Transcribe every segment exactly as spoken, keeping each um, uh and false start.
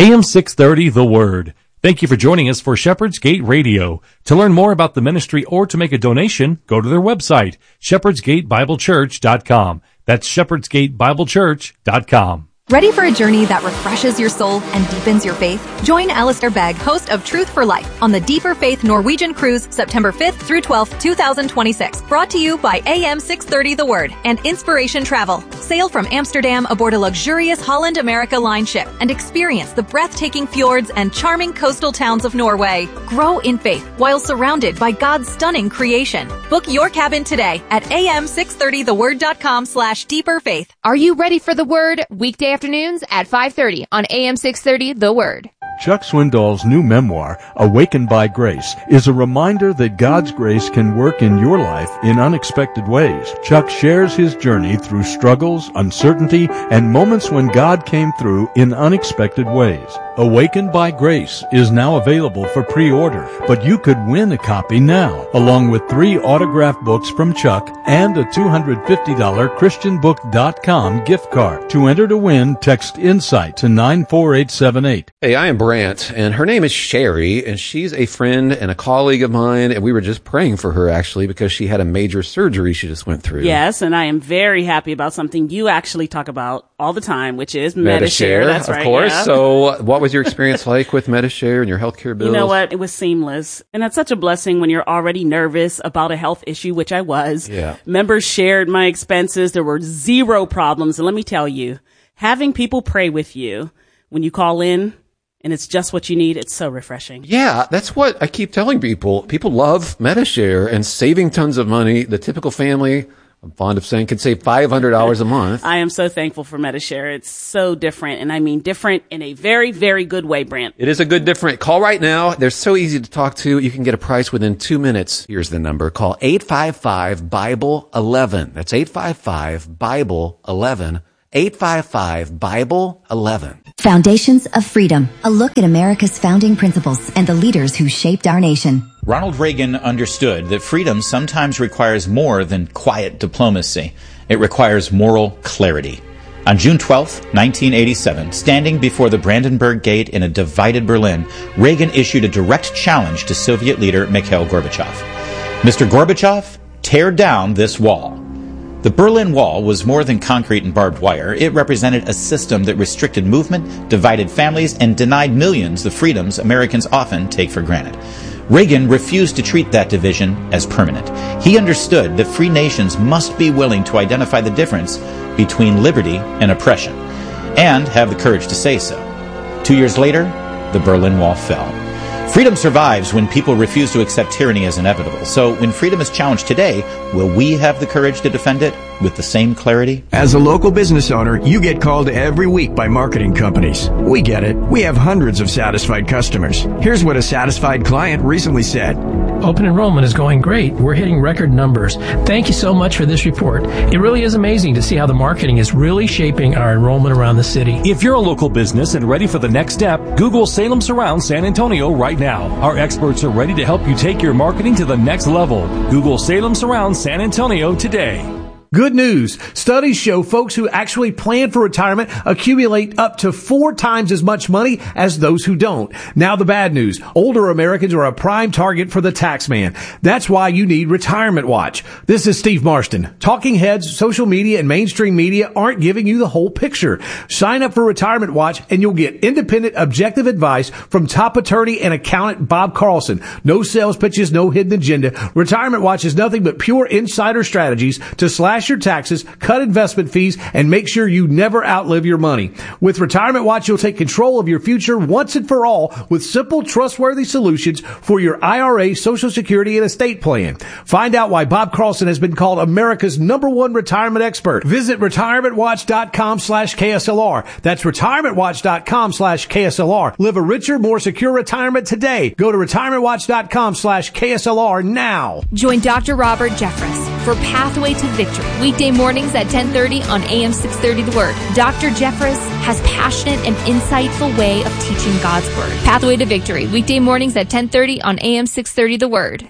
A M six thirty, The Word. Thank you for joining us for Shepherd's Gate Radio. To learn more about the ministry or to make a donation, go to their website, shepherds gate bible church dot com. That's shepherds gate bible church dot com. Ready for a journey that refreshes your soul and deepens your faith? Join Alistair Begg, host of Truth for Life, on the Deeper Faith Norwegian Cruise, September fifth through twelfth, twenty twenty-six. Brought to you by A M six thirty The Word and Inspiration Travel. Sail from Amsterdam aboard a luxurious Holland America Line ship and experience the breathtaking fjords and charming coastal towns of Norway. Grow in faith while surrounded by God's stunning creation. Book your cabin today at A M six thirty the word dot com slash deeper faith. Are you ready for The Word? Weekday afternoons at five thirty on A M six thirty The Word. Chuck Swindoll's new memoir, Awakened by Grace, is a reminder that God's grace can work in your life in unexpected ways. Chuck shares his journey through struggles, uncertainty, and moments when God came through in unexpected ways. Awakened by Grace is now available for pre-order, but you could win a copy now, along with three autographed books from Chuck and a two hundred fifty dollars christian book dot com gift card. To enter to win, text INSIGHT to nine four eight seven eight. Hey, I am Brant, and her name is Sherry, and she's a friend and a colleague of mine, and we were just praying for her, actually, because she had a major surgery she just went through. Yes, and I am very happy about something you actually talk about all the time, which is Medishare. Medishare. That's of right, course. yeah. So what was your experience like with Medishare and your healthcare bills? You know what? It was seamless. And that's such a blessing when you're already nervous about a health issue, which I was. Yeah. Members shared my expenses. There were zero problems. And let me tell you, having people pray with you when you call in, and it's just what you need, it's so refreshing. Yeah, that's what I keep telling people. People love Medishare and saving tons of money. The typical family, I'm fond of saying, can save five hundred dollars a month. I am so thankful for Medishare. It's so different, and I mean different in a very, very good way, Brant. It is a good different. Call right now. They're so easy to talk to. You can get a price within two minutes. Here's the number. Call eight five five Bible eleven. That's eight five five Bible eleven. eight five five Bible eleven. Foundations of Freedom, a look at America's founding principles and the leaders who shaped our nation. Ronald Reagan understood that freedom sometimes requires more than quiet diplomacy. It requires moral clarity. On June twelfth, nineteen eighty-seven, standing before the Brandenburg Gate in a divided Berlin, Reagan issued a direct challenge to Soviet leader Mikhail Gorbachev. Mister Gorbachev, tear down this wall. The Berlin Wall was more than concrete and barbed wire. It represented a system that restricted movement, divided families, and denied millions the freedoms Americans often take for granted. Reagan refused to treat that division as permanent. He understood that free nations must be willing to identify the difference between liberty and oppression, and have the courage to say so. Two years later, the Berlin Wall fell. Freedom survives when people refuse to accept tyranny as inevitable. So when freedom is challenged today, will we have the courage to defend it with the same clarity? As a local business owner, you get called every week by marketing companies. We get it. We have hundreds of satisfied customers. Here's what a satisfied client recently said. Open enrollment is going great. We're hitting record numbers. Thank you so much for this report. It really is amazing to see how the marketing is really shaping our enrollment around the city. If you're a local business and ready for the next step, Google Salem Surround San Antonio right now. Our experts are ready to help you take your marketing to the next level. Google Salem Surround San Antonio today. Good news. Studies show folks who actually plan for retirement accumulate up to four times as much money as those who don't. Now the bad news. Older Americans are a prime target for the tax man. That's why you need Retirement Watch. This is Steve Marston. Talking heads, social media, and mainstream media aren't giving you the whole picture. Sign up for Retirement Watch and you'll get independent, objective advice from top attorney and accountant Bob Carlson. No sales pitches, no hidden agenda. Retirement Watch is nothing but pure insider strategies to slash your taxes, cut investment fees, and make sure you never outlive your money. With Retirement Watch, you'll take control of your future once and for all with simple, trustworthy solutions for your I R A, Social Security, and estate plan. Find out why Bob Carlson has been called America's number one retirement expert. Visit retirement watch dot com slash K S L R. That's retirement watch dot com slash K S L R. Live a richer, more secure retirement today. Go to retirement watch dot com slash K S L R now. Join Doctor Robert Jeffress for Pathway to Victory, weekday mornings at ten thirty on A M six thirty The Word. Doctor Jeffress has passionate and insightful way of teaching God's Word. Pathway to Victory, weekday mornings at ten thirty on A M six thirty The Word.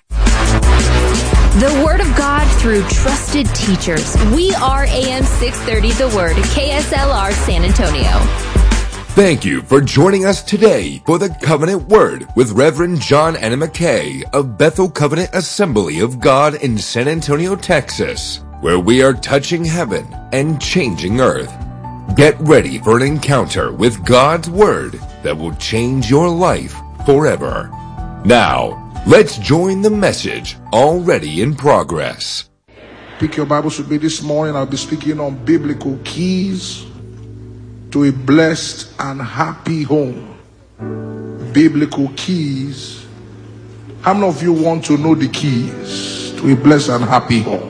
The Word of God through trusted teachers. We are A M six thirty The Word, K S L R San Antonio. Thank you for joining us today for the Covenant Word with Reverend John Anna McKay of Bethel Covenant Assembly of God in San Antonio, Texas, where we are touching heaven and changing earth. Get ready for an encounter with God's Word that will change your life forever. Now, let's join the message already in progress. Pick your Bibles with me this morning. I'll be speaking on biblical keys to a blessed and happy home. Biblical keys. How many of you want to know the keys to a blessed and happy home?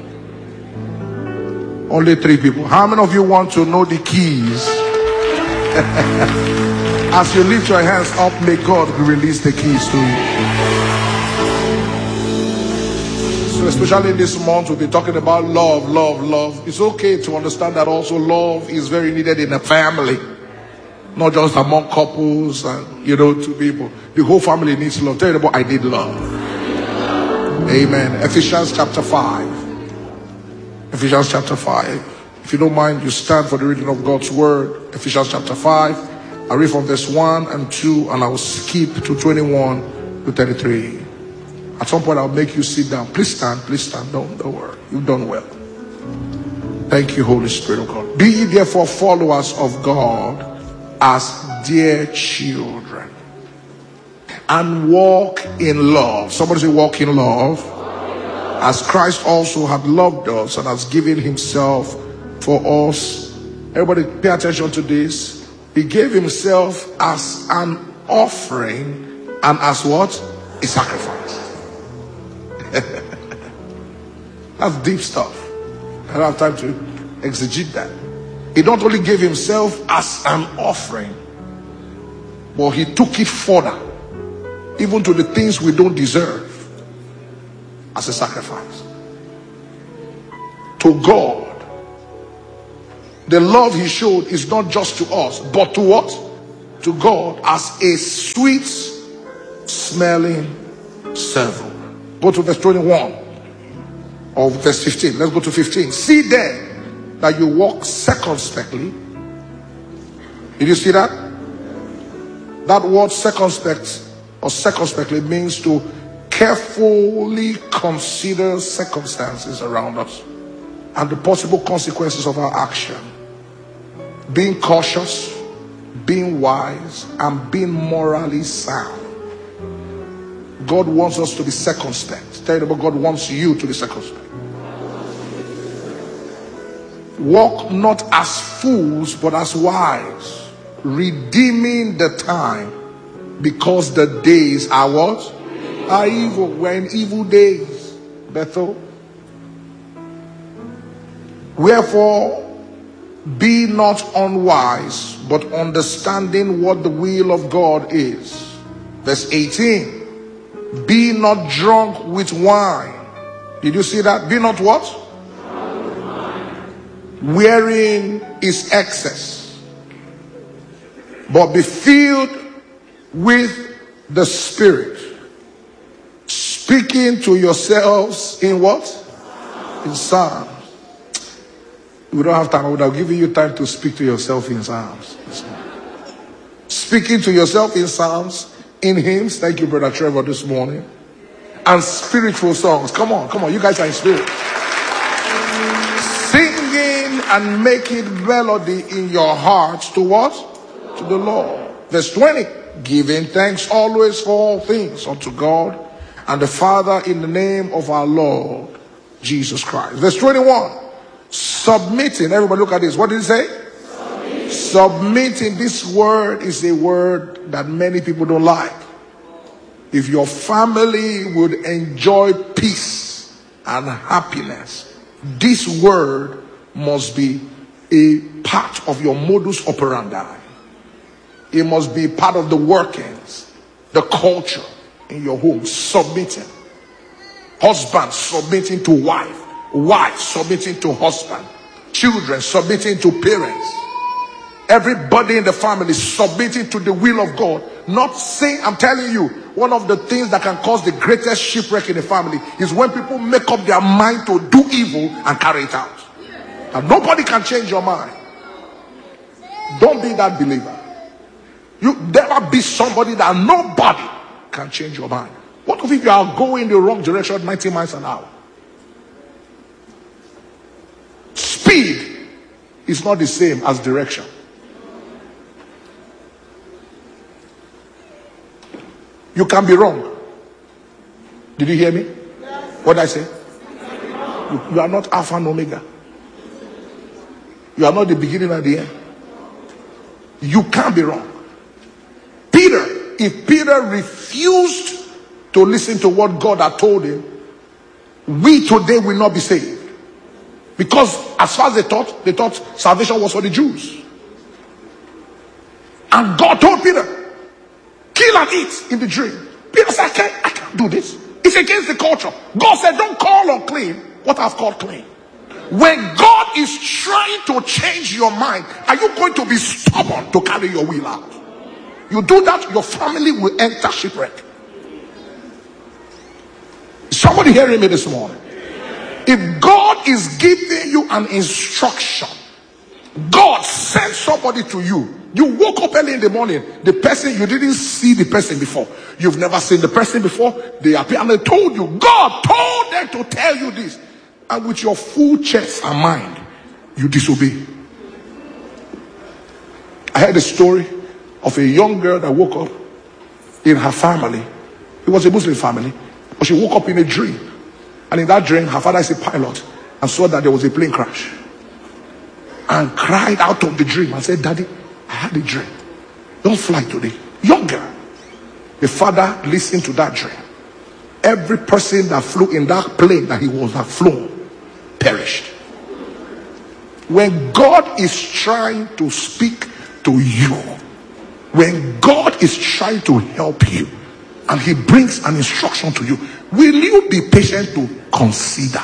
Only three people. How many of you want to know the keys? As you lift your hands up, may God release the keys to you. So especially this month, we'll be talking about love, love, love. It's okay to understand that also love is very needed in a family. Not just among couples and, you know, two people. The whole family needs love. Tell you about I need love. Amen. Ephesians chapter five. Ephesians chapter five. If you don't mind, you stand for the reading of God's word. Ephesians chapter five. I read from verse one and two, and I will skip to twenty-one to thirty-three. At some point, I'll make you sit down. Please stand. Please stand. Don't, don't worry. You've done well. Thank you, Holy Spirit of God. Be ye therefore followers of God as dear children, and walk in love. Somebody say, walk in love. As Christ also had loved us and has given himself for us. Everybody pay attention to this. He gave himself as an offering and as what? A sacrifice. That's deep stuff. I don't have time to exegete that. He not only gave himself as an offering, but he took it further, even to the things we don't deserve, as a sacrifice. To God, the love he showed is not just to us, but to what? To God as a sweet smelling savour. Go to verse twenty-one or verse fifteen. Let's go to fifteen. See then that you walk circumspectly. Did you see that? That word circumspect or circumspectly means to carefully consider circumstances around us and the possible consequences of our action. Being cautious, being wise, and being morally sound. God wants us to be circumspect. Tell you about God wants you to be circumspect. Walk not as fools, but as wise, redeeming the time, because the days are what? Are evil. We're in evil days, Bethel. Wherefore, be not unwise, but understanding what the will of God is. Verse eighteen. Be not drunk with wine. Did you see that? Be not what? Wherein is excess, but be filled with the Spirit, speaking to yourselves in what? In psalms. We don't have time. I would have given you time to speak to yourself in psalms. Speaking to yourself in psalms, in hymns. Thank you, Brother Trevor, this morning. And spiritual songs. Come on, come on. You guys are in spirit. Singing and making melody in your hearts to what? To the Lord. Verse twenty. Giving thanks always for all things unto God and the Father in the name of our Lord Jesus Christ. Verse twenty-one. Submitting. Everybody look at this. What did it say? Submitting. Submitting. This word is a word that many people don't like. If your family would enjoy peace and happiness, this word must be a part of your modus operandi. It must be part of the workings, the culture in your home. Submitting. Husband submitting to wife. Wife submitting to husband. Children submitting to parents. Everybody in the family submitting to the will of God. Not saying, I'm telling you, one of the things that can cause the greatest shipwreck in the family is when people make up their mind to do evil and carry it out. And nobody can change your mind. Don't be that believer. You never be somebody that nobody can change your mind. What if you are going the wrong direction at ninety miles an hour? Speed is not the same as direction. You can be wrong. Did you hear me? What did I say? You, you are not Alpha and Omega. You are not the beginning and the end. You can't be wrong. Peter, if Peter refused to listen to what God had told him, we today will not be saved. Because as far as they thought, they thought salvation was for the Jews. And God told Peter, kill and eat in the dream. Peter said, I can't, I can't do this. It's against the culture. God said, don't call unclean what I've called clean. When God is trying to change your mind, are you going to be stubborn to carry your will out? You do that, your family will enter shipwreck. Somebody hearing me this morning? If God is giving you an instruction, God sent somebody to you. You woke up early in the morning. The person, you didn't see the person before. You've never seen the person before. They appear and they told you. God told them to tell you this. And with your full chest and mind, you disobey. I heard a story of a young girl that woke up in her family. It was a Muslim family. But she woke up in a dream. And in that dream, her father is a pilot and saw that there was a plane crash. And cried out of the dream and said, Daddy, I had a dream. Don't fly today. Young girl. The father listened to that dream. Every person that flew in that plane that he was have flown perished. When God is trying to speak to you, when God is trying to help you, and he brings an instruction to you, will you be patient to consider?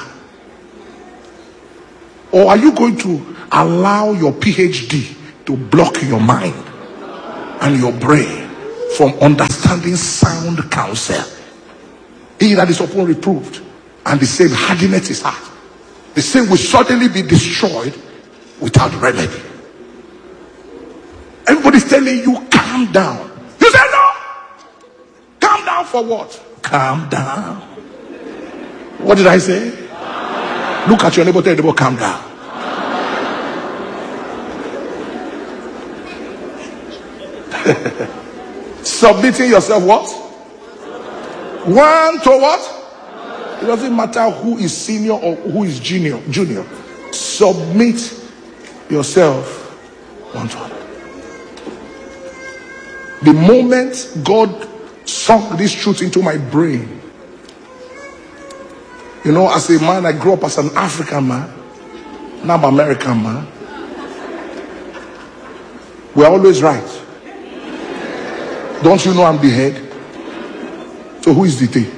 Or are you going to allow your P H D to block your mind and your brain from understanding sound counsel? He that is upon reproved, and the same hardiness his heart, the same will suddenly be destroyed without remedy. Everybody's telling you, calm down. You say no. Calm down for what? Calm down. What did I say? Look at your neighbor, tell your neighbor, calm down. Submitting yourself what? One to what? It doesn't matter who is senior or who is junior. Junior. Submit yourself one to another. The moment God sunk this truth into my brain, you know, as a man, I grew up as an African man, now I'm an American man. We're always right. Don't you know I'm the head? So who is the tail?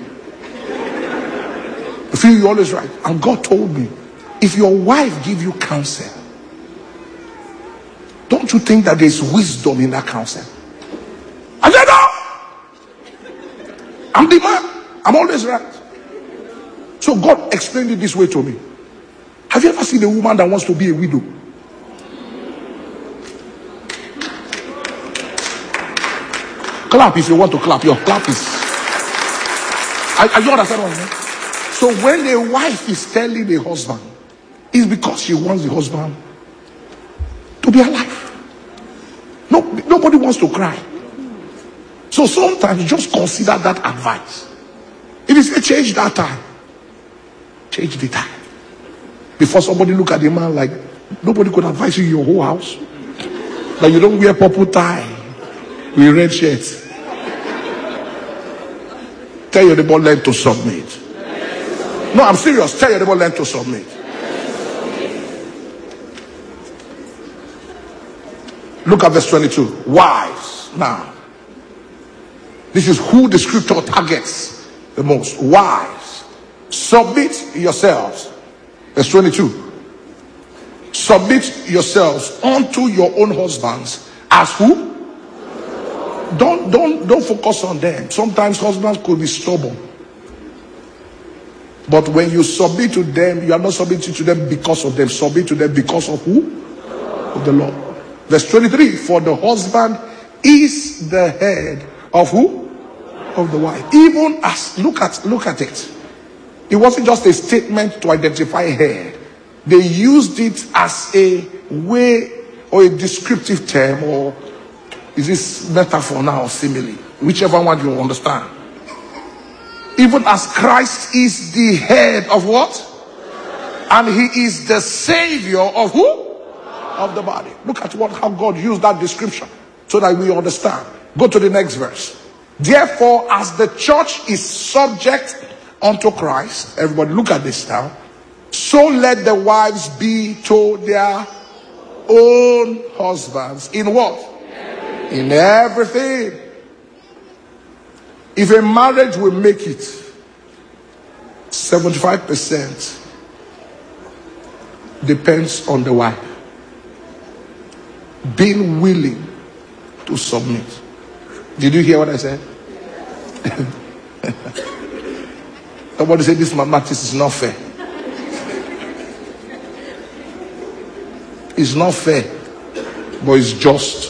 I feel you're always right. And God told me, if your wife give you counsel, don't you think that there's wisdom in that counsel? I said no. I'm the man. I'm always right. So God explained it this way to me. Have you ever seen a woman that wants to be a widow? Clap if you want to clap. Your clap is. Are, are you understand what I mean? So when a wife is telling a husband, it's because she wants the husband to be alive. No, nobody wants to cry. So sometimes just consider that advice. If you say change that time, change the time. Before somebody look at the man like nobody could advise you in your whole house. Like you don't wear purple tie with red shirt. Tell your neighbor, learn to submit. No, I'm serious. Tell your neighbor, learn to submit. Look at verse twenty-two. Wives. Now, this is who the scripture targets the most. Wives, submit yourselves. Verse twenty-two. Submit yourselves unto your own husbands as who? Don't don't don't focus on them. Sometimes husbands could be stubborn. But when you submit to them, you are not submitting to them because of them. Submit to them because of who? Of the Lord. Verse twenty-three. For the husband is the head of who? Of the wife. Even as, look at, look at it. It wasn't just a statement to identify head. They used it as a way or a descriptive term, or is this metaphor now or simile? Whichever one you understand. Even as Christ is the head of what? And he is the savior of who? Of the body. Look at what how God used that description so that we understand. Go to the next verse. Therefore, as the church is subject unto Christ, everybody look at this now. So let the wives be to their own husbands in what? In everything. If a marriage will make it, seventy-five percent depends on the wife being willing to submit. Did you hear what I said? Somebody said this mathematics is not fair. It's not fair, but it's just.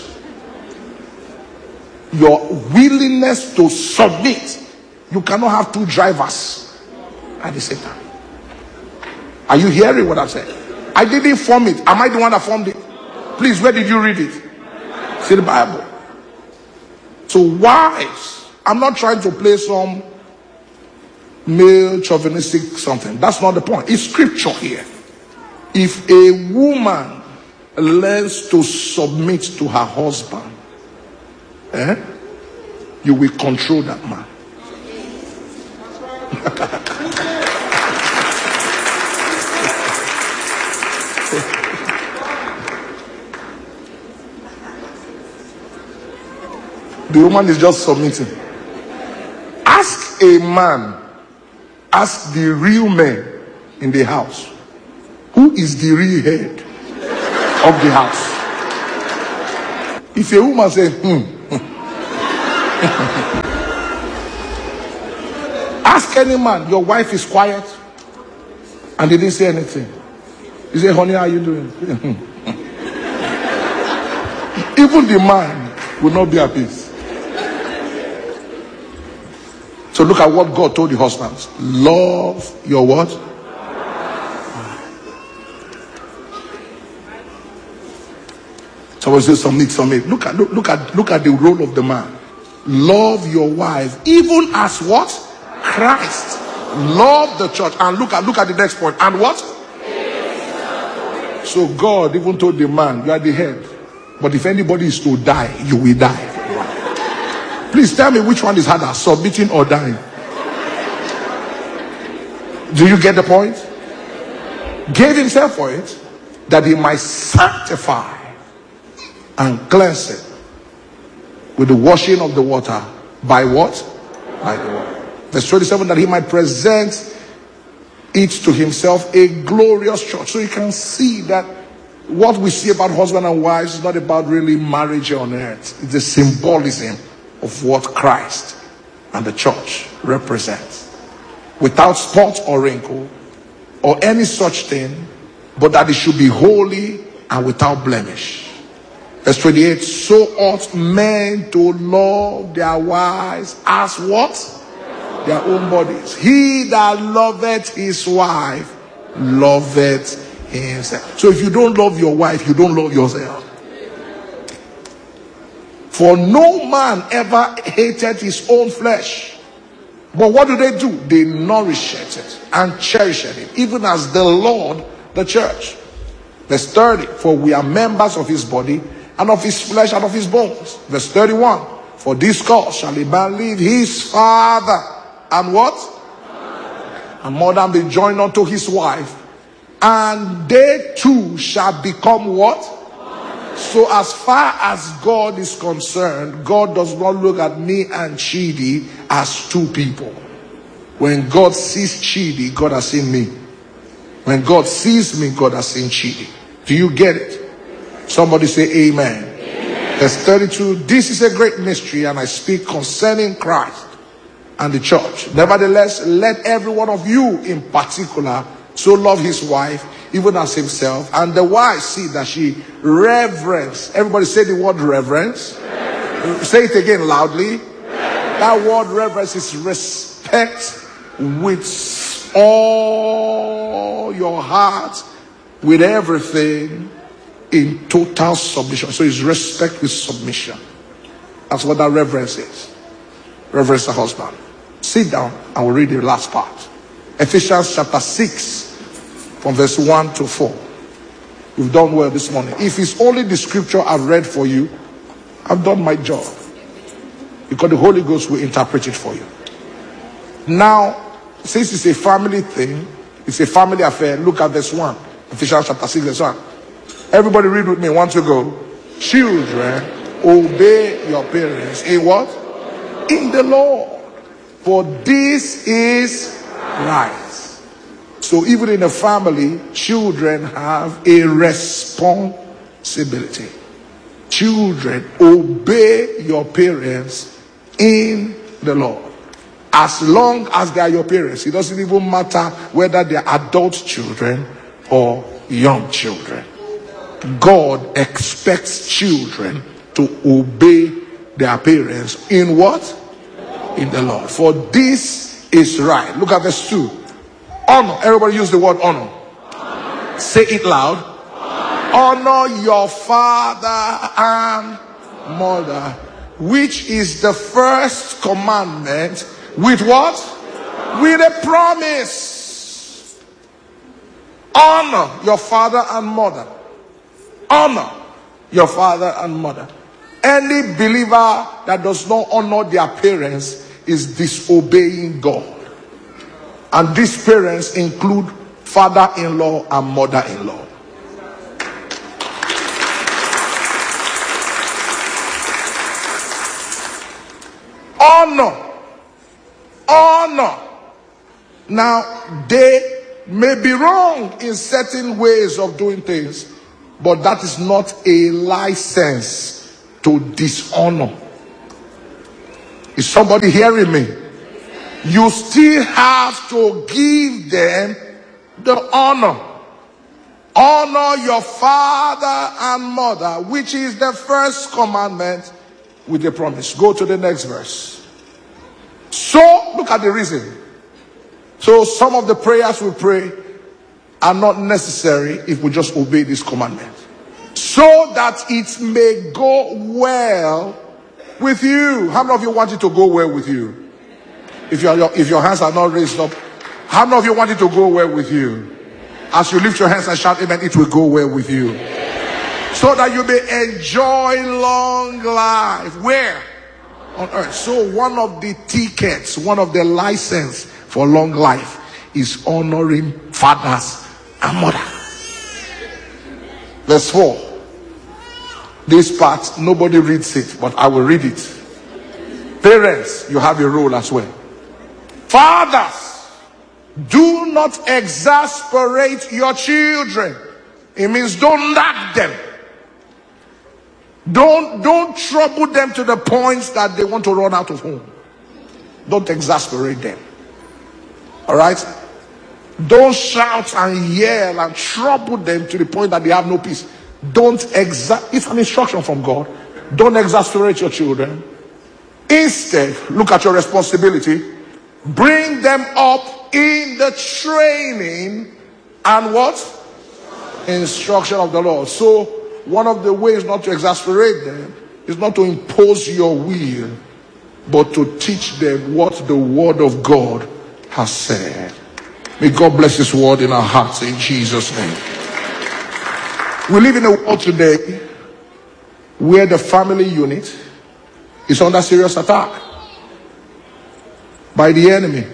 Your willingness to submit. You cannot have two drivers at the same time. Are you hearing what I'm saying? I didn't form it. Am I the one that formed it? Please, where did you read it? See the Bible. So wives, I'm not trying to play some male chauvinistic something. That's not the point. It's scripture here. If a woman learns to submit to her husband, eh, you will control that man. The woman is just submitting. Ask a man, ask the real man in the house, who is the real head of the house? If a woman says, hmm, ask any man, your wife is quiet and they didn't say anything. You say, honey, how are you doing? Even the man will not be at peace. So look at what God told the husbands. Love your what? Someone says submit, submit. Look at look, look at look at the role of the man. Love your wife, even as what? Christ loved the church. And look at look at the next point. And what? So God even told the man, you are the head. But if anybody is to die, you will die. Please tell me which one is harder, submitting or dying? Do you get the point? Gave himself for it, that he might sanctify and cleanse it with the washing of the water. By what? By the word. Verse twenty-seven, that he might present it to himself a glorious church. So you can see that what we see about husband and wives is not about really marriage on earth. It's a symbolism of what Christ and the church represents, without spot or wrinkle or any such thing, but that it should be holy and without blemish. Verse twenty-eight, so ought men to love their wives as what? Their own bodies. He that loveth his wife loveth himself. So if you don't love your wife, you don't love yourself. For no man ever hated his own flesh. But what do they do? They nourish it and cherish it, even as the Lord, the church. Verse thirty, for we are members of his body, and of his flesh, and of his bones. Verse thirty-one, for this cause shall a man leave his father, and what? And mother, be joined unto his wife, and they two shall become what? So as far as God is concerned, God does not look at me and Chidi as two people. When God sees Chidi, God has seen me. When God sees me, God has seen Chidi. Do you get it? Somebody say amen. Amen. Verse thirty-two, this is a great mystery, and I speak concerning Christ and the church. Nevertheless, let every one of you in particular so love his wife, even as himself, and the wife see that she reverence. Everybody say the word reverence. Reverence. Say it again loudly. That word reverence is respect with all your heart, with everything, in total submission. So it's respect with submission. That's what that reverence is. Reverence the husband. Sit down and we'll read the last part. Ephesians chapter six, from verse one to four. You've done well this morning. If it's only the scripture I've read for you, I've done my job. Because the Holy Ghost will interpret it for you. Now, since it's a family thing, it's a family affair, look at verse one. Ephesians chapter six, verse one. Everybody read with me. One to go. Children, obey your parents. In what? In the Lord. For this is right. So even in a family, children have a responsibility. Children, obey your parents in the Lord. As long as they are your parents. It doesn't even matter whether they are adult children or young children. God expects children to obey their parents in what? In the Lord. For this is right. Look at verse two. Honor. Everybody use the word honor. Honor. Say it loud. Honor. Honor your father and mother, which is the first commandment. With what? With a promise. Honor your father and mother. Honor your father and mother. Any believer that does not honor their parents is disobeying God. And these parents include father-in-law and mother-in-law. Honor. Honor. Now, they may be wrong in certain ways of doing things, but that is not a license to dishonor. Is somebody hearing me? You still have to give them the honor. Honor your father and mother, which is the first commandment with a promise. Go to the next verse. So, look at the reason. So, some of the prayers we pray are not necessary if we just obey this commandment. So that it may go well with you. How many of you want it to go well with you? If your, if your hands are not raised up, how many of you want it to go well with you? As you lift your hands and shout amen, it will go well with you. So that you may enjoy long life. Where? On earth. So one of the tickets, one of the license for long life is honoring fathers and mothers. Verse four. This part, nobody reads it, but I will read it. Parents, you have a role as well. Fathers, do not exasperate your children. It means don't nag them. Don't, don't trouble them to the point that they want to run out of home. Don't exasperate them. All right? Don't shout and yell and trouble them to the point that they have no peace. Don't exa- it's an instruction from God. Don't exasperate your children. Instead, look at your responsibility. Bring them up in the training and what? Instruction of the Lord. So, one of the ways not to exasperate them is not to impose your will, but to teach them what the word of God has said. May God bless his word in our hearts in Jesus' name. We live in a world today where the family unit is under serious attack by the enemy.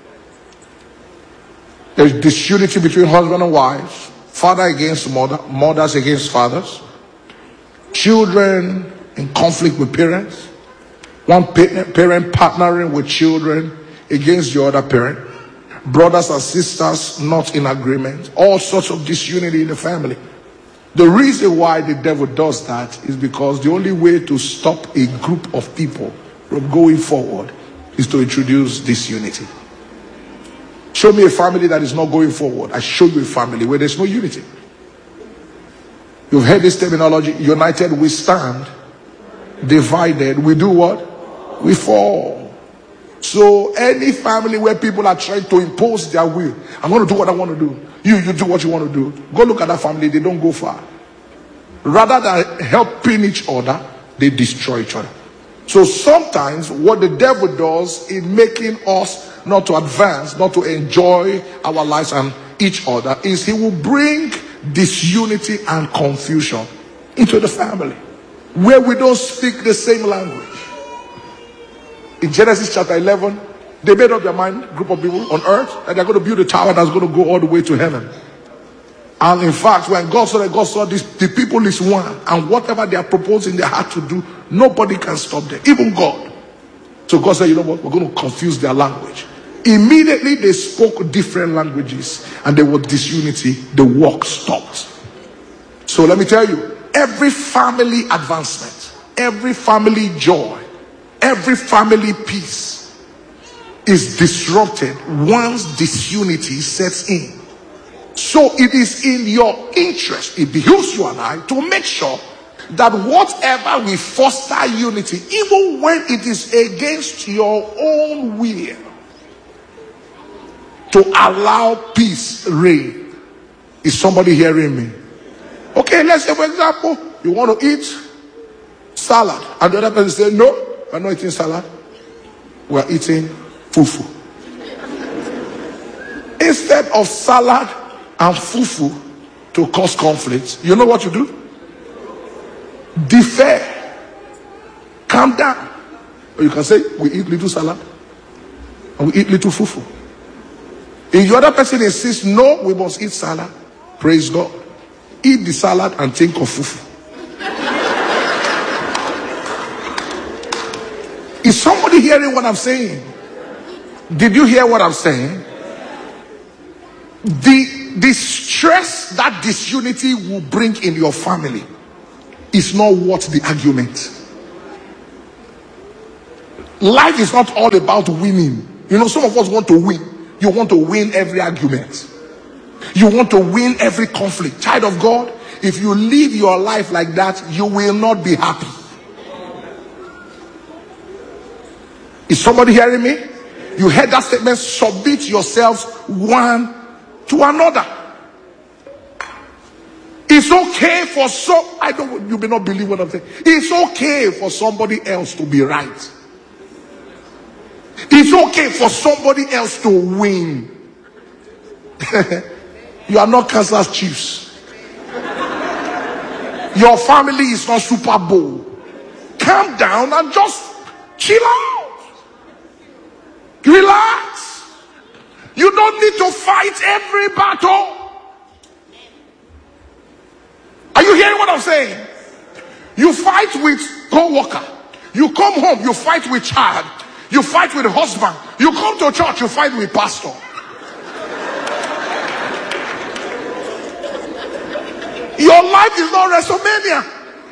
There's disunity between husband and wives, father against mother, mothers against fathers, children in conflict with parents, one parent partnering with children against the other parent, brothers and sisters not in agreement, all sorts of disunity in the family. The reason why the devil does that is because the only way to stop a group of people from going forward is to introduce disunity. Show me a family that is not going forward. I show you a family where there's no unity. You've heard this terminology, united we stand, divided, we do what? We fall. So any family where people are trying to impose their will, I'm going to do what I want to do. You, you do what you want to do. Go look at that family. They don't go far. Rather than helping each other, they destroy each other. So sometimes what the devil does in making us not to advance, not to enjoy our lives and each other, is he will bring disunity and confusion into the family where we don't speak the same language. In Genesis chapter eleven, they made up their mind, group of people on earth, that they're going to build a tower that's going to go all the way to heaven. And in fact, when God saw that, God saw this, the people is one, and whatever they are proposing their heart to do, nobody can stop them, even God. So God said, you know what, we're going to confuse their language. Immediately they spoke different languages, and there was disunity. The work stopped. So let me tell you, every family advancement, every family joy, every family peace is disrupted once disunity sets in. So it is in your interest, it behooves you and I to make sure that whatever we foster unity, even when it is against your own will, to allow peace reign. Is somebody hearing me? Okay, let's say for example, you want to eat salad, and the other person says, no, we're not eating salad, we're eating fufu. Instead of salad and fufu to cause conflict, you know what you do? Defer. Calm down. Or you can say, we eat little salad and we eat little fufu. If the other person insists, no, we must eat salad, praise God. Eat the salad and think of fufu. Is somebody hearing what I'm saying? Did you hear what I'm saying? The, the stress that disunity will bring in your family is not worth the argument. Life is not all about winning. You know, some of us want to win. You want to win every argument. You want to win every conflict. Child of God, if you live your life like that, you will not be happy. Is somebody hearing me? You heard that statement, submit yourselves one to another. It's okay for some, I don't, you may not believe what I'm saying. It's okay for somebody else to be right. It's okay for somebody else to win. You are not Kansas Chiefs. Your family is not Super Bowl. Calm down and just chill out. Relax. You don't need to fight every battle. Are you hearing what I'm saying? You fight with co-worker. You come home, you fight with child. You fight with husband. You come to church, you fight with pastor. Your life is not WrestleMania.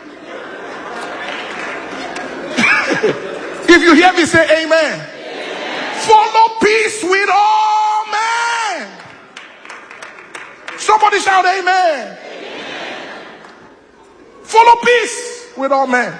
If you hear me say amen. Amen. Follow peace with all men. Somebody shout amen. Amen. Follow peace with all men.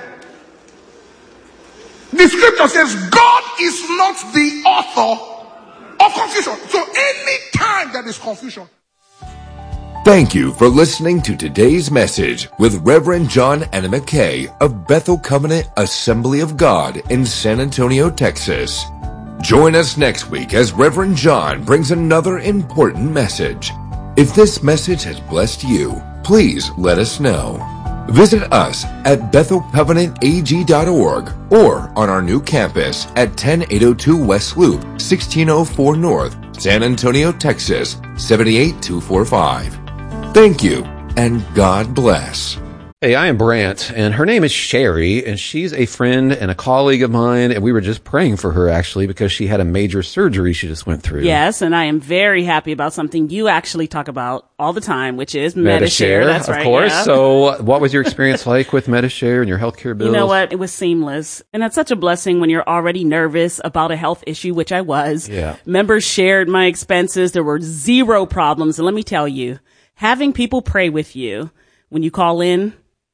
The scripture says God is not the author of confusion. So any time there is confusion. Thank you for listening to today's message with Reverend John Anna McKay of Bethel Covenant Assembly of God in San Antonio, Texas. Join us next week as Reverend John brings another important message. If this message has blessed you, please let us know. Visit us at bethel covenant a g dot org or on our new campus at ten eight oh two West Loop, sixteen oh four North, San Antonio, Texas, seven eight two four five. Thank you, and God bless. Hey, I am Brant, and her name is Sherry, and she's a friend and a colleague of mine, and we were just praying for her, actually, because she had a major surgery she just went through. Yes, and I am very happy about something you actually talk about all the time, which is Medi-Share. Medi-Share, That's of right, course. yeah. So what was your experience like with Medi-Share and your healthcare bills? You know what? It was seamless. And that's such a blessing when you're already nervous about a health issue, which I was. Yeah. Members shared my expenses. There were zero problems. And let me tell you, having people pray with you when you call in,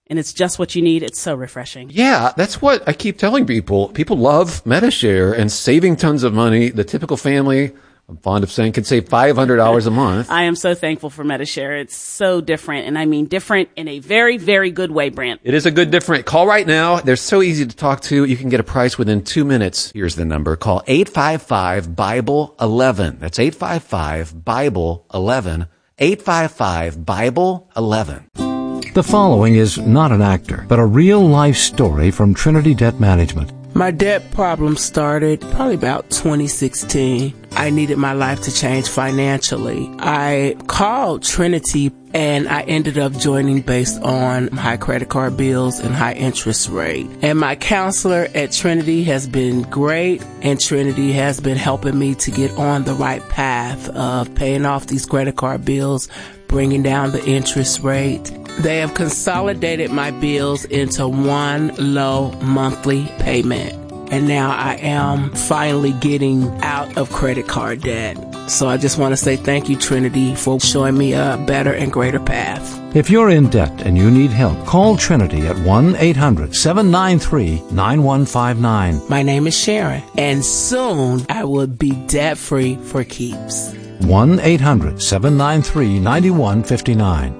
and it's just what you need. It's so refreshing. Yeah, that's what I keep telling people. People love Medi-Share and saving tons of money. The typical family, I'm fond of saying, can save five hundred dollars a month. I am so thankful for Medi-Share. It's so different, and I mean different in a very, very good way, Brant. It is a good different. Call right now. They're so easy to talk to. You can get a price within two minutes. Here's the number. Call eight five five, Bible eleven. That's eight five five, Bible eleven. eight five five, Bible eleven. The following is not an actor, but a real-life story from Trinity Debt Management. My debt problem started probably about twenty sixteen. I needed my life to change financially. I called Trinity and I ended up joining based on high credit card bills and high interest rate. And my counselor at Trinity has been great, and Trinity has been helping me to get on the right path of paying off these credit card bills, bringing down the interest rate. They have consolidated my bills into one low monthly payment. And now I am finally getting out of credit card debt. So I just want to say thank you, Trinity, for showing me a better and greater path. If you're in debt and you need help, call Trinity at one eight hundred, seven nine three, nine one five nine. My name is Sharon, and soon I will be debt-free for keeps. one eight hundred, seven nine three, nine one five nine.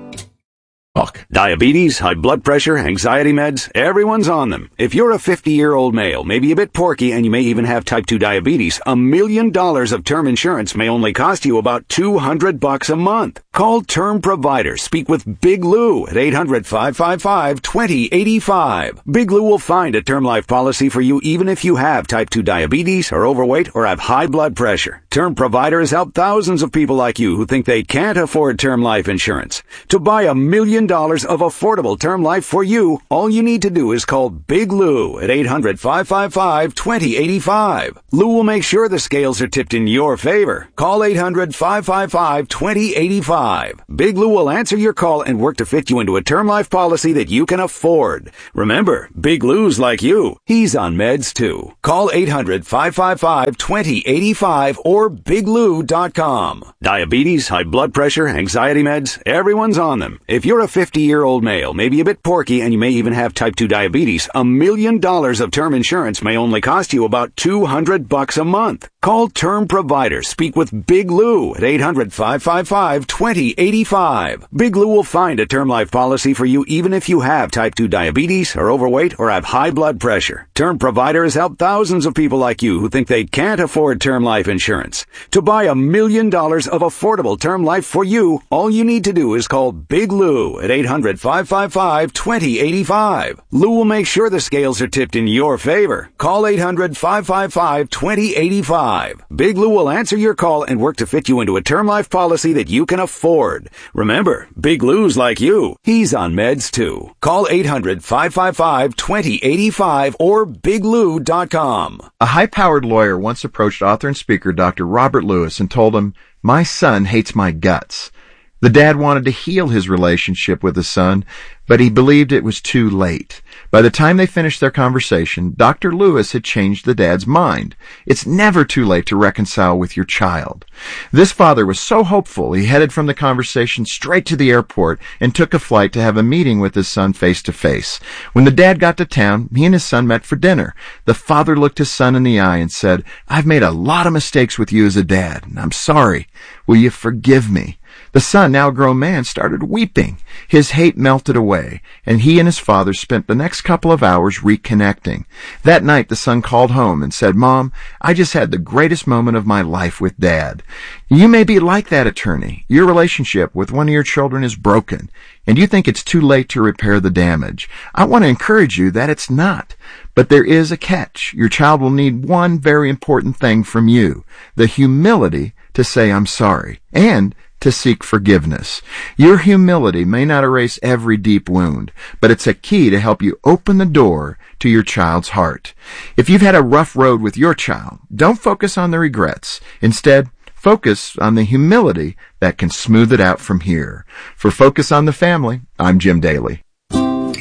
Diabetes, high blood pressure, anxiety meds, everyone's on them. If you're a fifty-year-old male, maybe a bit porky, and you may even have type two diabetes, a million dollars of term insurance may only cost you about two hundred bucks a month. Call Term Provider. Speak with Big Lou at eight hundred, five five five, two zero eight five. Big Lou will find a term life policy for you even if you have type two diabetes, are overweight, or have high blood pressure. Term Provider has helped thousands of people like you who think they can't afford term life insurance. To buy a million dollars of affordable term life for you, all you need to do is call Big Lou at eight hundred, five five five, two zero eight five. Lou will make sure the scales are tipped in your favor. Call eight hundred, five five five, two zero eight five. Big Lou will answer your call and work to fit you into a term life policy that you can afford. Remember, Big Lou's like you. He's on meds too. Call eight hundred, five five five, two zero eight five or big lou dot com. Diabetes, high blood pressure, anxiety meds, everyone's on them. If you're a fifty-year-old male, maybe a bit porky, and you may even have type two diabetes, a million dollars of term insurance may only cost you about two hundred bucks a month. Call Term Provider. Speak with Big Lou at eight hundred, five five five, two zero eight five. Big Lou will find a term life policy for you even if you have type two diabetes, are overweight, or have high blood pressure. Term Provider has helped thousands of people like you who think they can't afford term life insurance. To buy a million dollars of affordable term life for you, all you need to do is call Big Lou at eight hundred, five five five, two zero eight five. Lou will make sure the scales are tipped in your favor. Call eight hundred, five five five, two zero eight five. Big Lou will answer your call and work to fit you into a term life policy that you can afford. Remember, Big Lou's like you. He's on meds too. Call eight hundred, five five five, two zero eight five or big lou dot com. A high-powered lawyer once approached author and speaker Doctor Robert Lewis and told him, "My son hates my guts." The dad wanted to heal his relationship with his son, but he believed it was too late. By the time they finished their conversation, Doctor Lewis had changed the dad's mind. It's never too late to reconcile with your child. This father was so hopeful, he headed from the conversation straight to the airport and took a flight to have a meeting with his son face to face. When the dad got to town, he and his son met for dinner. The father looked his son in the eye and said, "I've made a lot of mistakes with you as a dad, and I'm sorry. Will you forgive me?" The son, now a grown man, started weeping. His hate melted away, and he and his father spent the next couple of hours reconnecting. That night, the son called home and said, "Mom, I just had the greatest moment of my life with Dad." You may be like that, attorney. Your relationship with one of your children is broken, and you think it's too late to repair the damage. I want to encourage you that it's not. But there is a catch. Your child will need one very important thing from you: the humility to say, "I'm sorry," and to seek forgiveness. Your humility may not erase every deep wound, but it's a key to help you open the door to your child's heart. If you've had a rough road with your child, don't focus on the regrets. Instead, focus on the humility that can smooth it out from here. For Focus on the Family, I'm Jim Daly.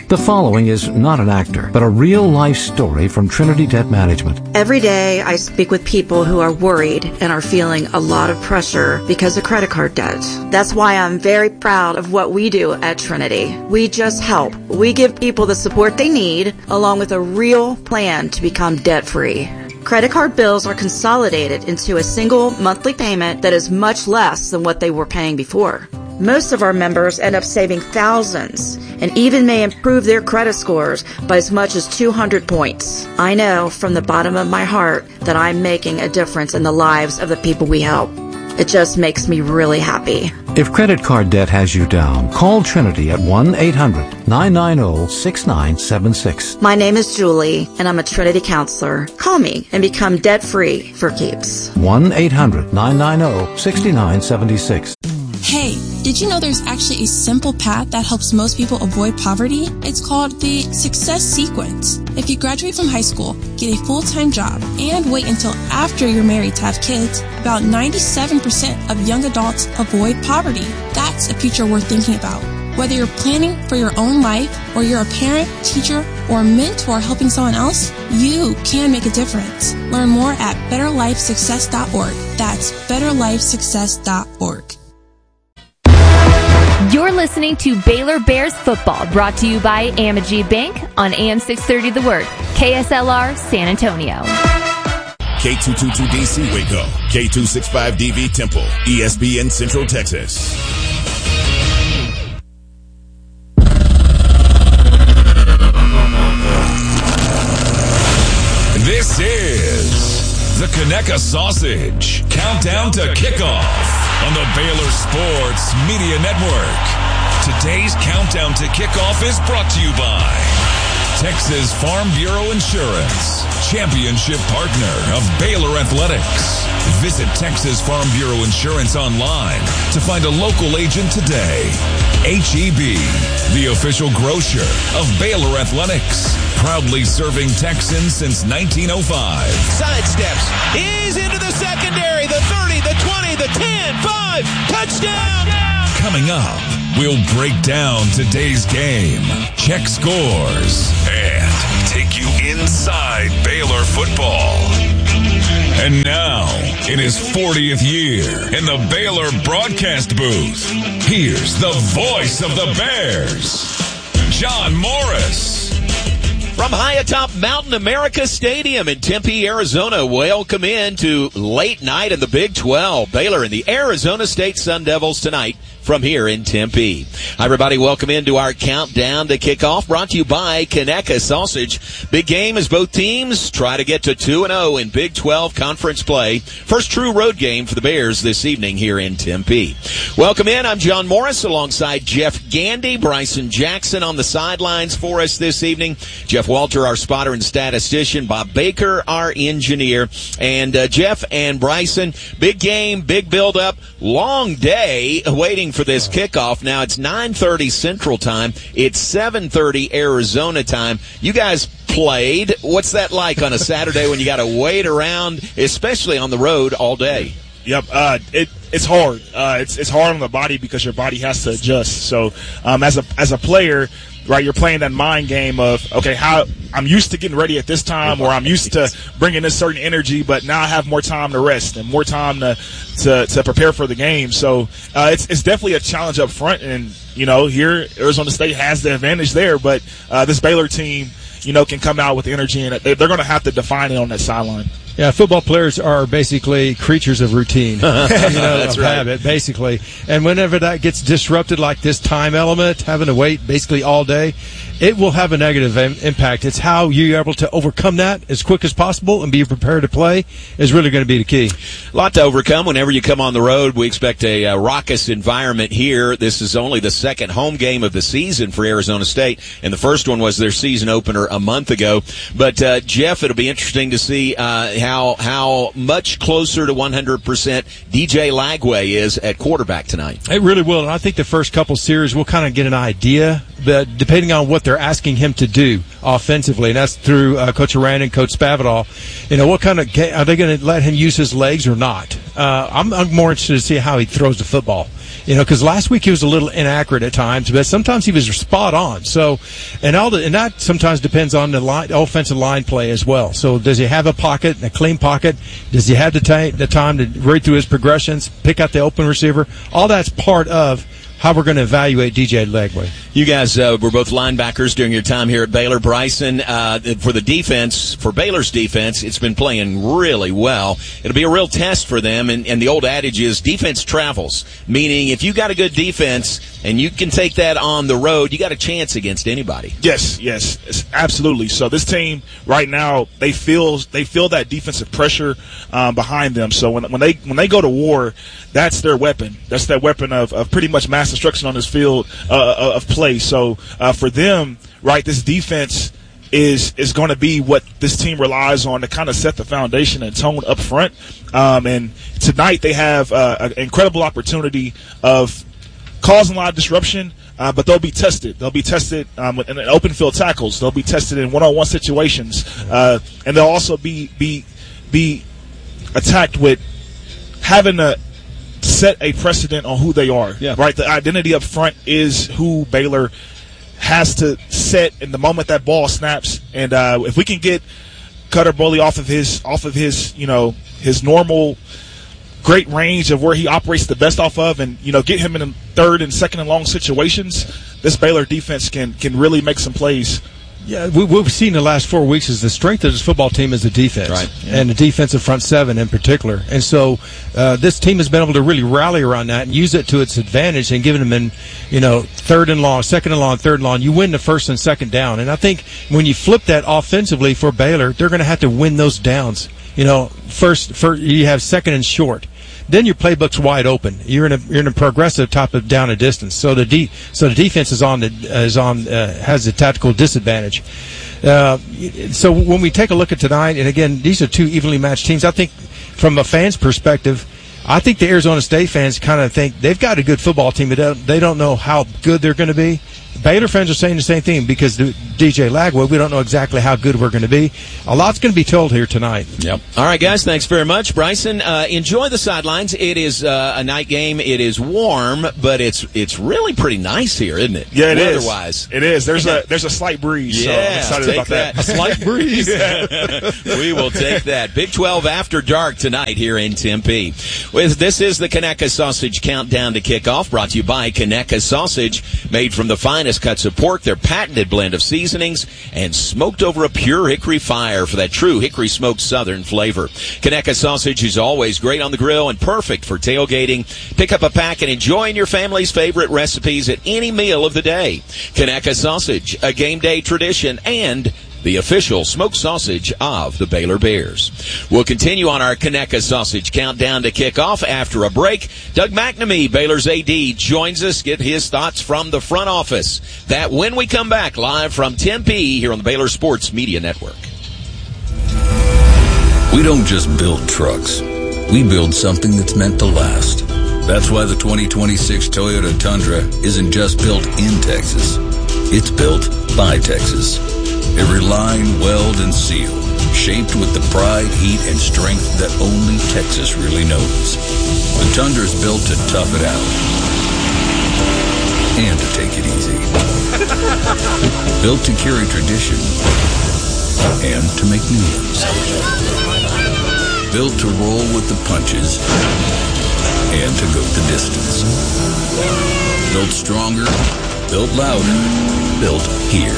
The following is not an actor, but a real-life story from Trinity Debt Management. Every day I speak with people who are worried and are feeling a lot of pressure because of credit card debt. That's why I'm very proud of what we do at Trinity. We just help. We give people the support they need, along with a real plan to become debt-free. Credit card bills are consolidated into a single monthly payment that is much less than what they were paying before. Most of our members end up saving thousands and even may improve their credit scores by as much as two hundred points. I know from the bottom of my heart that I'm making a difference in the lives of the people we help. It just makes me really happy. If credit card debt has you down, call Trinity at one eight hundred nine nine zero six nine seven six. My name is Julie, and I'm a Trinity counselor. Call me and become debt-free for keeps. one eight hundred nine nine zero six nine seven six. Hey, did you know there's actually a simple path that helps most people avoid poverty? It's called the Success Sequence. If you graduate from high school, get a full-time job, and wait until after you're married to have kids, about ninety-seven percent of young adults avoid poverty. That's a future worth thinking about. Whether you're planning for your own life, or you're a parent, teacher, or mentor helping someone else, you can make a difference. Learn more at better life success dot org. That's better life success dot org. You're listening to Baylor Bears football, brought to you by Amegy Bank on A M six thirty The Word, K S L R San Antonio. K two twenty-two D C Waco, K two sixty-five D V Temple, E S P N Central Texas. This is the Conecuh Sausage Countdown to Kickoff on the Baylor Sports Media Network. Today's Countdown to Kickoff is brought to you by Texas Farm Bureau Insurance, championship partner of Baylor Athletics. Visit Texas Farm Bureau Insurance online to find a local agent today. H E B, the official grocer of Baylor Athletics, proudly serving Texans since nineteen oh five. Sidesteps. He's into the secondary. The thirty, the twenty, the ten, five. Touchdown. Coming up, we'll break down today's game, check scores, and take you inside Baylor football. And now, in his fortieth year in the Baylor broadcast booth, here's the voice of the Bears, John Morris. From high atop Mountain America Stadium in Tempe, Arizona, welcome in to late night in the Big twelve. Baylor and the Arizona State Sun Devils tonight from here in Tempe. Hi, everybody. Welcome into our countdown to kickoff, brought to you by Conecuh Sausage. Big game as both teams try to get to two and oh in Big twelve conference play. First true road game for the Bears this evening here in Tempe. Welcome in. I'm John Morris alongside Jeff Gandy, Bryson Jackson on the sidelines for us this evening. Jeff Walter, our spotter and statistician, Bob Baker, our engineer, and uh, Jeff and Bryson. Big game, big build-up, long day waiting for this kickoff. Now it's nine thirty Central Time. It's seven thirty Arizona time. You guys played. What's that like on a Saturday when you got to wait around, especially on the road all day? Yep, uh, it it's hard. Uh, it's it's hard on the body because your body has to adjust. So um, as a as a player, right, you're playing that mind game of, okay, how I'm used to getting ready at this time, or I'm used to bringing this certain energy, but now I have more time to rest and more time to to, to prepare for the game. So uh, it's it's definitely a challenge up front, and you know, here Arizona State has the advantage there, but uh, this Baylor team, you know, can come out with energy, and they're going to have to define it on that sideline. Yeah, football players are basically creatures of routine, you know, That's of right. habit, basically. And whenever that gets disrupted, like this time element, having to wait basically all day, it will have a negative im- impact. It's how you're able to overcome that as quick as possible and be prepared to play is really going to be the key. A lot to overcome whenever you come on the road. We expect a uh, raucous environment here. This is only the second home game of the season for Arizona State, and the first one was their season opener a month ago. But, uh, Jeff, it'll be interesting to see uh, how how much closer to one hundred percent D J Lagway is at quarterback tonight. It really will, and I think the first couple series we'll kind of get an idea, but depending on what they're asking him to do offensively, and that's through uh, Coach Aranda and Coach Spavital. You know, what kind of ga- are they going to let him use his legs or not? Uh, I'm, I'm more interested to see how he throws the football. You know, because last week he was a little inaccurate at times, but sometimes he was spot on. So, and all the, and that sometimes depends on the line, offensive line play as well. So, does he have a pocket, a clean pocket? Does he have the, t- the time to read through his progressions, pick out the open receiver? All that's part of how we're going to evaluate D J Lagway. You guys uh, were both linebackers during your time here at Baylor. Bryson, uh, for the defense, for Baylor's defense, it's been playing really well. It'll be a real test for them, and, and the old adage is defense travels, meaning if you got a good defense and you can take that on the road, you got a chance against anybody. Yes, yes, absolutely. So this team right now, they feel they feel that defensive pressure um, behind them. So when when they when they go to war, that's their weapon. That's their weapon of, of pretty much mass destruction on this field uh, of play. So uh, for them, right, this defense is is going to be what this team relies on to kind of set the foundation and tone up front. Um, and tonight they have uh, an incredible opportunity of causing a lot of disruption, uh, but they'll be tested. They'll be tested um, in open field tackles. They'll be tested in one-on-one situations, uh, and they'll also be be be attacked with having a set a precedent on who they are. Yeah. Right? The identity up front is who Baylor has to set in the moment that ball snaps. And uh, if we can get Cutter Boley off of his off of his, you know, his normal great range of where he operates the best off of, and, you know, get him in third and second and long situations, this Baylor defense can can really make some plays. Yeah, we, what we've seen in the last four weeks is the strength of this football team is the defense, right? Yeah. And the defensive front seven in particular. And so uh, this team has been able to really rally around that and use it to its advantage and giving them in, you know, third and long, second and long, third and long. You win the first and second down. And I think when you flip that offensively for Baylor, they're going to have to win those downs. You know, first, first you have second and short. Then your playbook's wide open. You're in a you're in a progressive type of down a distance. So the de- so the defense is on the is on uh, has a tactical disadvantage. Uh, so when we take a look at tonight, and again, these are two evenly matched teams. I think from a fan's perspective, I think the Arizona State fans kind of think they've got a good football team, but they don't, they don't know how good they're going to be. Baylor fans are saying the same thing because D J Lagway, we don't know exactly how good we're going to be. A lot's going to be told here tonight. Yep. All right, guys, thanks very much. Bryson, uh, enjoy the sidelines. It is uh, a night game. It is warm, but it's it's really pretty nice here, isn't it? Yeah, it is. Otherwise, it is. There's a there's a slight breeze. Yeah, so I'm excited take about that. that. A slight breeze. We will take that. Big twelve after dark tonight here in Tempe. With this is the Conecuh Sausage Countdown to Kickoff, brought to you by Conecuh Sausage, made from the finest cuts of pork, their patented blend of seasonings, and smoked over a pure hickory fire for that true hickory smoked southern flavor. Conecuh Sausage is always great on the grill and perfect for tailgating. Pick up a pack and enjoy your family's favorite recipes at any meal of the day. Conecuh Sausage, a game day tradition and the official smoked sausage of the Baylor Bears. We'll continue on our Conecuh Sausage Countdown to Kickoff after a break. Doug McNamee, Baylor's A D, joins us, get his thoughts from the front office. That when we come back live from Tempe here on the Baylor Sports Media Network. We don't just build trucks. We build something that's meant to last. That's why the twenty twenty-six Toyota Tundra isn't just built in Texas. It's built by Texas. Every line, weld, and seal, shaped with the pride, heat, and strength that only Texas really knows. The Tundra's built to tough it out and to take it easy. Built to carry tradition and to make new ones. Built to roll with the punches and to go the distance. Built stronger, built louder, built here.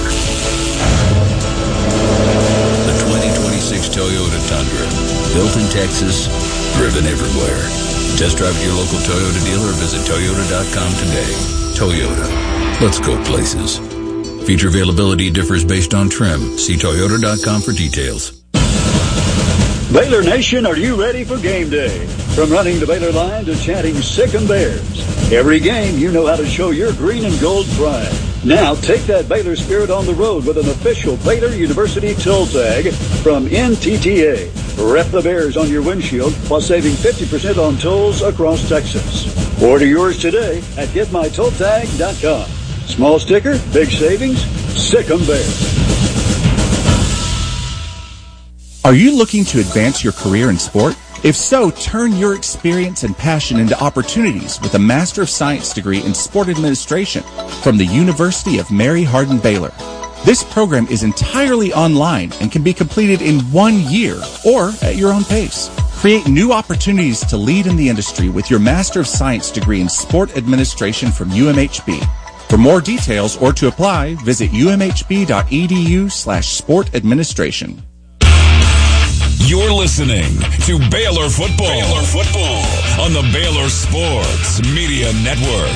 The twenty twenty-six Toyota Tundra. Built in Texas, driven everywhere. Test drive at your local Toyota dealer or visit Toyota dot com today. Toyota. Let's go places. Feature availability differs based on trim. See Toyota dot com for details. Baylor Nation, are you ready for game day? From running the Baylor line to chanting Sick 'em Bears. Every game, you know how to show your green and gold pride. Now, take that Baylor spirit on the road with an official Baylor University toll tag from N T T A. Rep the Bears on your windshield while saving fifty percent on tolls across Texas. Order yours today at get my toll tag dot com. Small sticker, big savings, Sick 'em Bears. Are you looking to advance your career in sport? If so, turn your experience and passion into opportunities with a Master of Science degree in Sport Administration from the University of Mary Hardin Baylor. This program is entirely online and can be completed in one year or at your own pace. Create new opportunities to lead in the industry with your Master of Science degree in Sport Administration from U M H B. For more details or to apply, visit umhb.edu slash sport administration. You're listening to Baylor Football, Baylor Football on the Baylor Sports Media Network.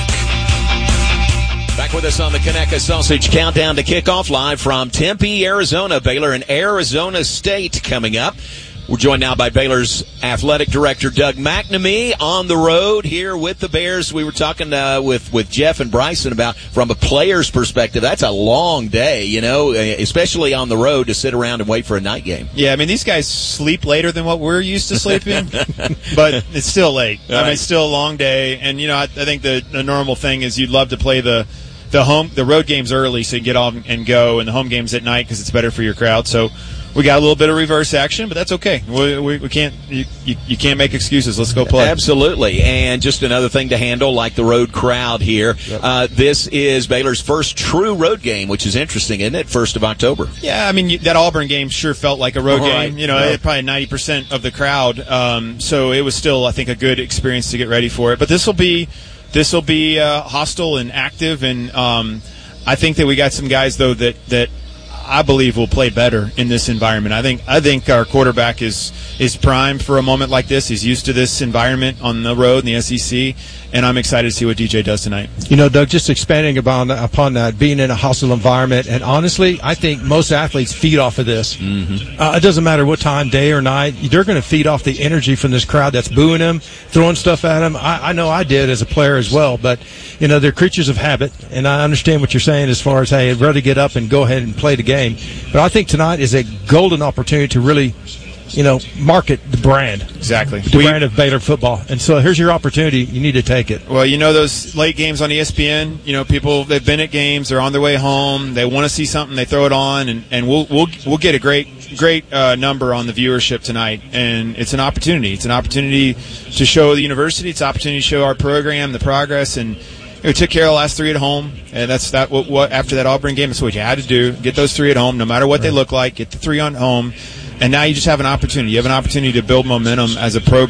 Back with us on the Conecuh Sausage Countdown to Kickoff, live from Tempe, Arizona. Baylor and Arizona State coming up. We're joined now by Baylor's athletic director, Doug McNamee, on the road here with the Bears. We were talking uh, with, with Jeff and Bryson about, from a player's perspective, that's a long day, you know, especially on the road to sit around and wait for a night game. Yeah, I mean, these guys sleep later than what we're used to sleeping, but it's still late. All I mean, right. It's still a long day, and, you know, I, I think the, the normal thing is you'd love to play the the home the road games early so you can get off and go, and the home games at night because it's better for your crowd. So we got a little bit of reverse action, but that's okay. We, we, we can't you, you, you can't make excuses. Let's go play. Absolutely. And just another thing to handle, like the road crowd here. Yep. Uh, this is Baylor's first true road game, which is interesting, isn't it? First of October. Yeah, I mean, you, that Auburn game sure felt like a road All game. Right. You know, yeah. Probably ninety percent of the crowd. Um, so it was still, I think, a good experience to get ready for it. But this will be this will be uh, hostile and active, and um, I think that we got some guys though that that. I believe will play better in this environment. I think I think our quarterback is is primed for a moment like this. He's used to this environment on the road in the S E C, and I'm excited to see what D J does tonight. You know, Doug, just expanding upon, upon that, being in a hostile environment, and honestly, I think most athletes feed off of this. Mm-hmm. Uh, it doesn't matter what time, day or night, they're going to feed off the energy from this crowd that's booing them, throwing stuff at them. I, I know I did as a player as well, but, you know, they're creatures of habit, and I understand what you're saying as far as, hey, I'd rather get up and go ahead and play the game. But I think tonight is a golden opportunity to really, you know, market the brand. Exactly. The we, brand of Baylor football. And so here's your opportunity. You need to take it. Well, you know, those late games on E S P N, you know, people, they've been at games, they're on their way home, they want to see something, they throw it on, and, and we'll, we'll, we'll get a great, great uh, number on the viewership tonight. And it's an opportunity. It's an opportunity to show the university, it's an opportunity to show our program, the progress, and we took care of the last three at home, and that's that. What, what after that Auburn game, that's what you had to do: get those three at home, no matter what right. they look like. Get the three on home, and now you just have an opportunity. You have an opportunity to build momentum as a program.